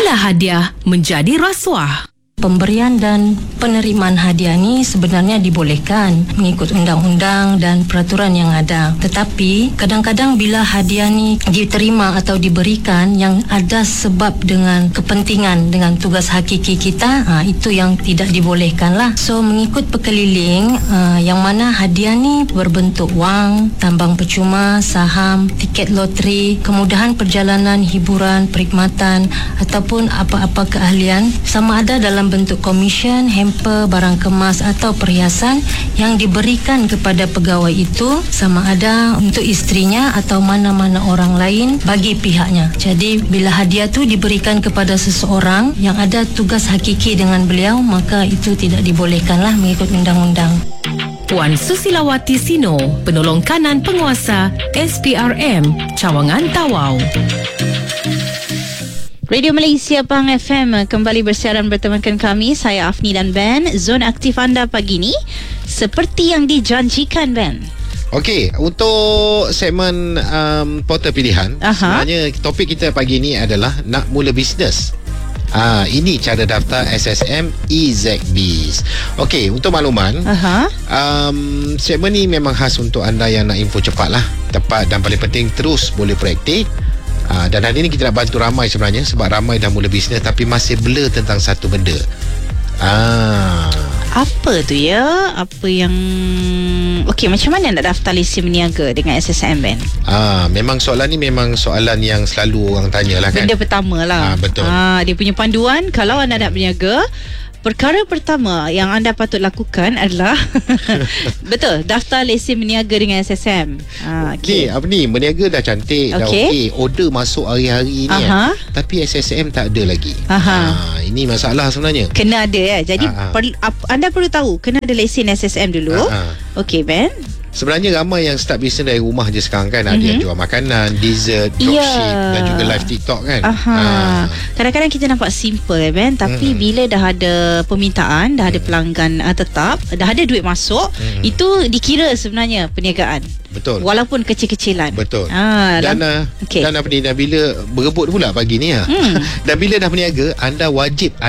Bila hadiah menjadi rasuah. Pemberian dan penerimaan hadiah ni sebenarnya dibolehkan mengikut undang-undang dan peraturan yang ada. Tetapi kadang-kadang bila hadiah ni diterima atau diberikan yang ada sebab dengan kepentingan dengan tugas hakiki kita, itu yang tidak dibolehkan lah. So mengikut pekeliling yang mana hadiah ni berbentuk wang, tambang percuma, saham, tiket loteri, kemudahan perjalanan, hiburan, perkhidmatan ataupun apa-apa keahlian, sama ada dalam bentuk komisen, hamper, barang kemas atau perhiasan yang diberikan kepada pegawai itu, sama ada untuk isterinya atau mana-mana orang lain bagi pihaknya. Jadi bila hadiah tu diberikan kepada seseorang yang ada tugas hakiki dengan beliau, maka itu tidak dibolehkanlah mengikut undang-undang. Puan Susilawati Sino, penolong kanan penguasa SPRM Cawangan Tawau. Radio Malaysia Pahang FM kembali bersiaran bertemankan kami, saya Afni dan Ben. Zon aktif anda pagi ni seperti yang dijanjikan, Ben. Okey, untuk segmen portal pilihan, sebenarnya topik kita pagi ni adalah nak mula bisnes. Ini cara daftar SSM EZBs. Okey, untuk makluman, segmen ni memang khas untuk anda yang nak info cepat lah, tepat dan paling penting terus boleh praktik. Dan hari ni kita nak bantu ramai sebenarnya, sebab ramai dah mula bisnes tapi masih blur tentang satu benda. Apa tu ya? Apa yang... Okey, macam mana nak daftar lesen berniaga dengan SSM, Ben? Memang soalan ni memang soalan yang selalu orang tanya lah kan. Benda pertama lah. Betul. Dia punya panduan kalau anda nak berniaga, perkara pertama yang anda patut lakukan adalah betul, daftar lesen berniaga dengan SSM. Ni apa ni, berniaga dah cantik, dah okey, order masuk hari-hari ni tapi SSM tak ada lagi. Ini masalah sebenarnya. Kena ada ya. Jadi anda perlu tahu kena ada lesen SSM dulu. Okey, Ben. Sebenarnya ramai yang start bisnes dari rumah je sekarang kan. Ada yang jual makanan, dessert, dropship dan juga live TikTok kan. Kadang-kadang kita nampak simple, Ben, tapi bila dah ada permintaan, dah ada pelanggan tetap, dah ada duit masuk, itu dikira sebenarnya perniagaan. Betul. Walaupun kecil-kecilan. Betul. Dan apa ni, dan bila berebut pula pagi ni dan bila dah berniaga, anda wajib